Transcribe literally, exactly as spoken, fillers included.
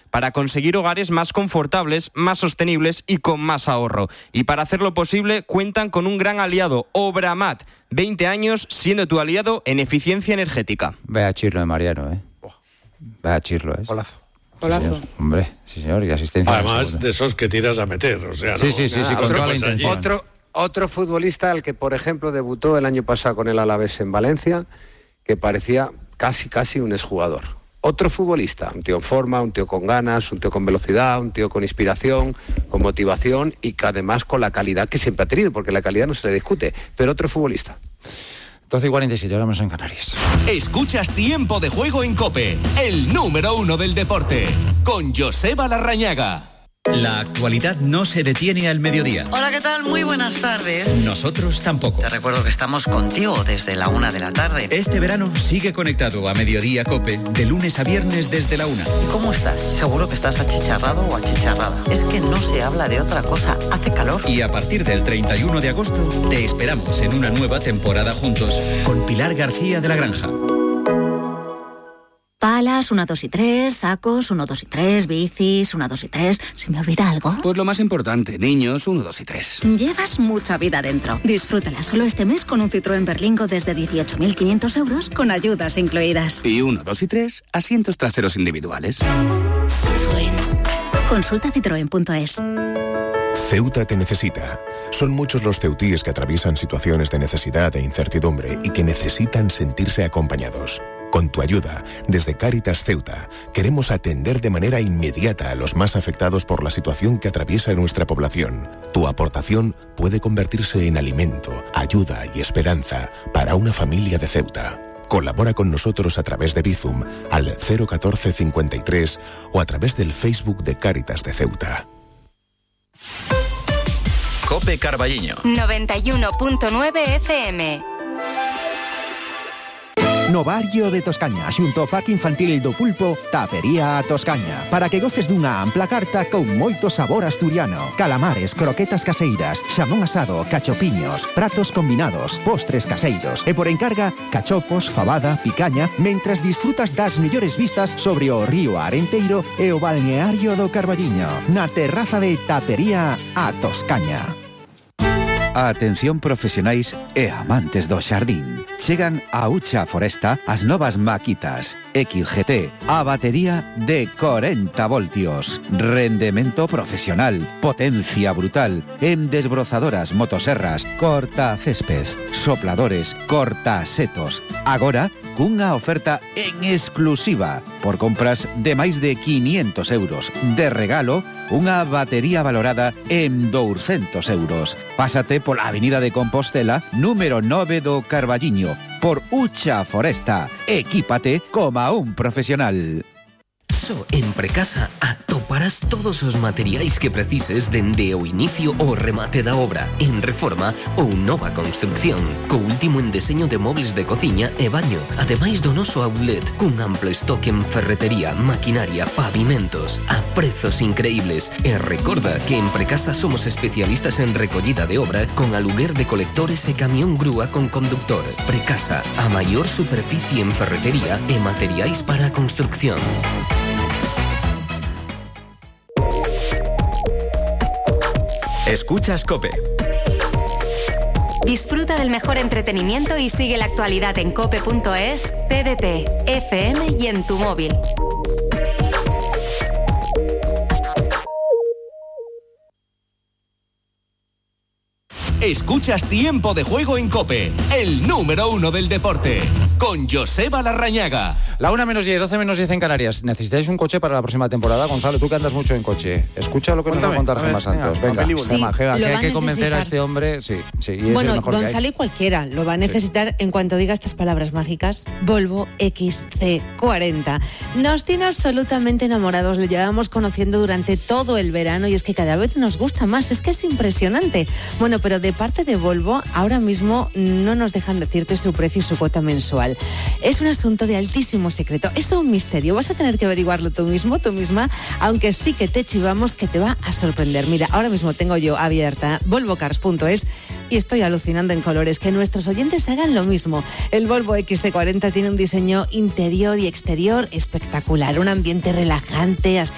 para conseguir hogares más confortables, más sostenibles y con más ahorro. Y para hacerlo posible cuentan con un gran aliado, Obramat. veinte años siendo tu aliado en eficiencia energética. Vaya chirlo de Mariano, ¿eh? Vaya chirlo, ¿eh? Golazo. Golazo. Sí, hombre, sí señor, y asistencia. Además de esos que tiras a meter, o sea, sí, no, sí, sí, nada, sí, con otra toda la cosa allí. intención. Otro, otro futbolista al que, por ejemplo, debutó el año pasado con el Alavés en Valencia, que parecía casi, casi un exjugador. Otro futbolista, un tío en forma, un tío con ganas, un tío con velocidad, un tío con inspiración, con motivación y que además con la calidad que siempre ha tenido, porque la calidad no se le discute, pero otro futbolista. doce y cuarenta y siete, ahora vamos en Canarias. Escuchas Tiempo de Juego en COPE, el número uno del deporte, con Joseba Larrañaga. La actualidad no se detiene al mediodía. Hola, ¿qué tal? Muy buenas tardes. Nosotros tampoco. Te recuerdo que estamos contigo desde la una de la tarde. Este verano sigue conectado a Mediodía COPE, de lunes a viernes desde la una. ¿Cómo estás? Seguro que estás achicharrado o achicharrada. Es que no se habla de otra cosa. Hace calor. Y a partir del treinta y uno de agosto, te esperamos en una nueva temporada juntos con Pilar García de la Granja. Palas, una, dos y tres, sacos, uno, dos y tres, bicis, una, dos y tres. ¿Se me olvida algo? Pues lo más importante, niños, uno, dos y tres. Llevas mucha vida dentro. Disfrútala solo este mes con un Citroën Berlingo desde dieciocho mil quinientos euros con ayudas incluidas. Y uno, dos y tres, asientos traseros individuales. Citroën. Consulta citroen punto es. Ceuta te necesita. Son muchos los ceutíes que atraviesan situaciones de necesidad e incertidumbre y que necesitan sentirse acompañados. Con tu ayuda, desde Cáritas Ceuta, queremos atender de manera inmediata a los más afectados por la situación que atraviesa nuestra población. Tu aportación puede convertirse en alimento, ayuda y esperanza para una familia de Ceuta. Colabora con nosotros a través de Bizum al cero catorce cincuenta y tres o a través del Facebook de Cáritas de Ceuta. COPE Carballiño noventa y uno punto nueve F M. No barrio de Toscaña, xunto ao Parque Infantil do Pulpo, Tapería a Toscaña, para que goces dunha ampla carta con moito sabor asturiano. Calamares, croquetas caseiras, xamón asado, cachopiños, pratos combinados, postres caseiros e por encarga, cachopos, fabada, picaña, mentras disfrutas das mellores vistas sobre o río Arenteiro e o balneario do Carballiño, na terraza de Tapería a Toscaña. Atención profesionais e amantes do xardín. Chegan a Ucha Foresta as novas maquitas X G T, a batería de corenta voltios, rendemento profesional, potencia brutal, en desbrozadoras, motoserras, corta césped, sopladores, corta setos. Agora, cunha oferta en exclusiva por compras de máis de quinientos euros. De regalo, unha batería valorada en douscentos euros. Pásate pola Avenida de Compostela, número nove do Carballiño, por Ucha Foresta. Equípate como un profesional. Só en Precasa atoparás todos os materiais que precises dende o inicio ao remate da obra, en reforma ou nova construcción, co último en deseño de mobles de cociña e baño, ademais do noso outlet, cun amplo stock en ferretería, maquinaria, pavimentos, a prezos increíbles. E recorda que en Precasa somos especialistas en recollida de obra con aluguer de colectores e camión grúa con conductor. Precasa, a maior superficie en ferretería e materiais para a construcción. Escuchas COPE. Disfruta del mejor entretenimiento y sigue la actualidad en cope punto es, T D T, F M y en tu móvil. Escuchas Tiempo de Juego en COPE, el número uno del deporte, con Joseba Larrañaga. La una menos diez, doce menos diez en Canarias. ¿Necesitáis un coche para la próxima temporada? Gonzalo, tú que andas mucho en coche. Escucha lo que Cuéntame, nos va a contar a ver, Gemma Santos. venga, Venga, sí, Gemma, Gemma, lo que va hay que a convencer a necesitar. este hombre. Sí, sí. Y es Bueno, el mejor que Gonzalo hay. y cualquiera lo va a necesitar en cuanto diga estas palabras mágicas. Volvo X C cuarenta. Nos tiene absolutamente enamorados, le llevamos conociendo durante todo el verano y es que cada vez nos gusta más, es que es impresionante. Bueno, pero de parte de Volvo, ahora mismo no nos dejan decirte su precio y su cuota mensual. Es un asunto de altísimo secreto, es un misterio, vas a tener que averiguarlo tú mismo, tú misma, aunque sí que te chivamos que te va a sorprender. Mira, ahora mismo tengo yo abierta volvo cars punto es y estoy alucinando en colores, que nuestros oyentes hagan lo mismo. El Volvo X C cuarenta tiene un diseño interior y exterior espectacular, un ambiente relajante, así